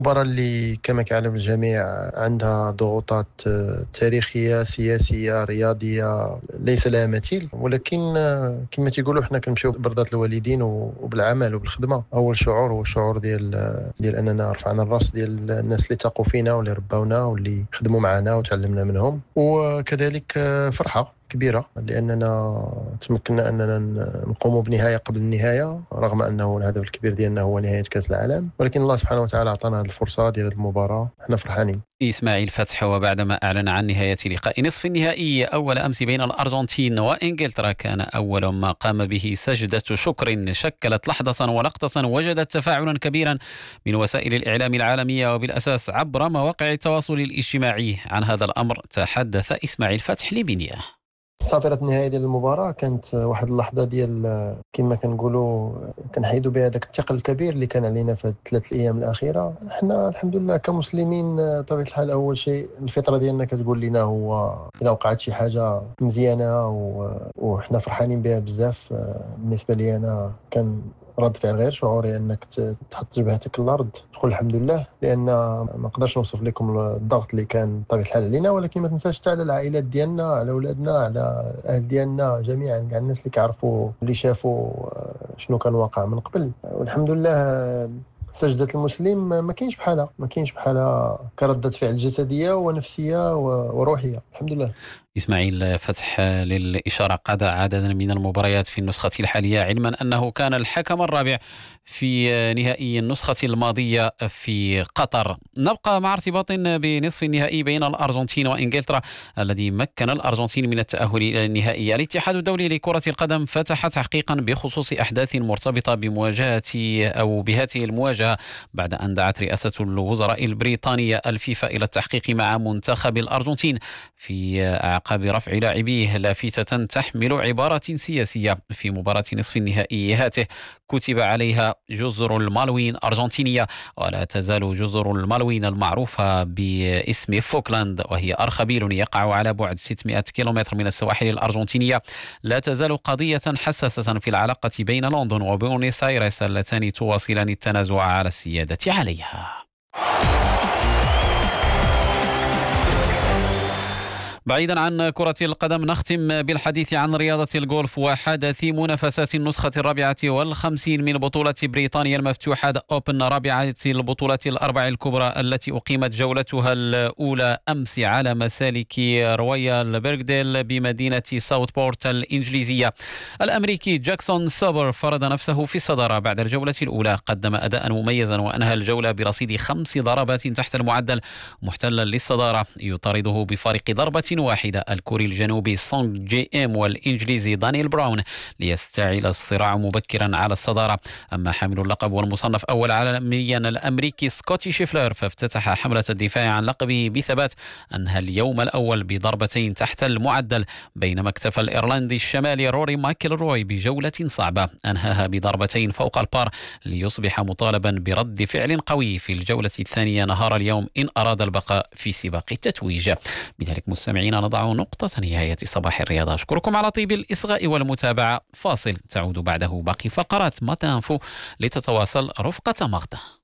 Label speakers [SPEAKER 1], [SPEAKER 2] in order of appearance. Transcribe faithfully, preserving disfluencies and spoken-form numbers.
[SPEAKER 1] المباراة اللي كما كيعلم الجميع عندها ضغوطات آه، تاريخية سياسية رياضية ليس لها مثيل، ولكن آه، كما تيقولوا حنا كنمشيو برضات الوالدين و- وبالعمل وبالخدمة. أول شعور هو الشعور ديال آه، ديال أننا رفعنا الراس ديال الناس اللي تاقوا فينا واللي رباونا واللي خدموا معنا وتعلمنا منهم، وكذلك آه، فرحة كبيرة لأننا تمكنا أننا ن- نقوم بنهاية قبل النهاية، رغم أنه الهدف الكبير ديالنا هو نهاية كأس العالم، ولكن الله سبحانه وتعالى أعطانا هذه الفرصة ديال هذه المباراة، احنا فرحانين.
[SPEAKER 2] إسماعيل فتح، وبعدما أعلن عن نهاية لقاء نصف النهائي أول أمس بين الأرجنتين وإنجلترا، كان أول ما قام به سجدة شكر شكلت لحظة ولقطة وجدت تفاعلا كبيرا من وسائل الإعلام العالمية وبالأساس عبر مواقع التواصل الاجتماعي. عن هذا الأمر تحدث إسماعيل فتح لبنية.
[SPEAKER 1] صافرة النهاية ديال المباراة كانت واحد اللحظة ديال آه، كما كنقولوا كنحيدوا بها داك الثقل الكبير اللي كان علينا في الثلاث الأيام الأخيرة. احنا الحمد لله كمسلمين آه، طبيعة الحال أول شيء الفطرة ديالنا كتقول لنا هو إلا وقعت شي حاجة مزيانة و- وحنا فرحانين بها بزاف. آه، بالنسبة لي أنا كان رد فعل غير شعوري انك ت- تحط جبهتك الارض تقول الحمد لله، لان ما نقدرش نوصف لكم الضغط اللي كان طبيعه الحال علينا، ولكن ما تنساش حتى على العائلات ديالنا، على اولادنا، على الاهل ديالنا جميعا، كاع الناس اللي كيعرفوا اللي شافوا آه، شنو كان واقع من قبل. والحمد لله آه، سجدة المسلم ما كاينش بحالها، ما كاينش بحالها كردة فعل جسدية ونفسية و- وروحية. الحمد لله.
[SPEAKER 2] إسماعيل فتح، للإشارة قاد عددا من المباريات في النسخة الحالية، علما أنه كان الحكم الرابع في نهائي النسخة الماضية في قطر. نبقى مع ارتباط بنصف النهائي بين الأرجنتين وإنجلترا الذي مكن الأرجنتين من التأهل إلى النهائي. الاتحاد الدولي لكرة القدم فتح تحقيقا بخصوص أحداث مرتبطة بمواجهة أو بهذه المواجهة بعد أن دعت رئاسة الوزراء البريطانية الفيفا إلى التحقيق مع منتخب الأرجنتين في أعقاب رفع لاعبيه لافتة تحمل عبارة سياسية في مباراة نصف النهائي هاته كتب عليها جزر المالوين أرجنتينية. ولا تزال جزر المالوين المعروفة باسم فوكلاند، وهي أرخبيل يقع على بعد ستمائة كيلومتر من السواحل الأرجنتينية، لا تزال قضية حساسة في العلاقة بين لندن وبونيس آيرس اللتان تواصلان التنازع على السيادة عليها. بعيدا عن كرة القدم، نختم بالحديث عن رياضة الجولف وحدث منافسات النسخة الرابعة والخمسين من بطولة بريطانيا المفتوحة أوبن، رابعة البطولات الأربع الكبرى التي أقيمت جولتها الأولى أمس على مسالك رويال بيرغديل بمدينة ساوثبورت الإنجليزية. الأمريكي جاكسون سوبر فرض نفسه في الصدارة بعد الجولة الأولى، قدم أداء مميزا وأنهى الجولة برصيد خمس ضربات تحت المعدل محتلا للصدارة، يطارده بفارق ضربة واحدة الكوري الجنوبي سونغ جي ام والإنجليزي دانيال براون ليستعيل الصراع مبكرا على الصدارة. أما حامل اللقب والمصنف أول عالميا الأمريكي سكوتي شيفلر فافتتح حملة الدفاع عن لقبه بثبات، أنهى اليوم الأول بضربتين تحت المعدل، بينما اكتفى الإيرلندي الشمالي روري مايكل روي بجولة صعبة أنهاها بضربتين فوق البار ليصبح مطالبا برد فعل قوي في الجولة الثانية نهار اليوم إن أراد البقاء في سباق التتويج. بذلك مستمعين نضع نقطة نهاية صباح الرياضة. أشكركم على طيب الإصغاء والمتابعة. فاصل تعود بعده باقي فقرات متى أنفو لتتواصل رفقة مغدا.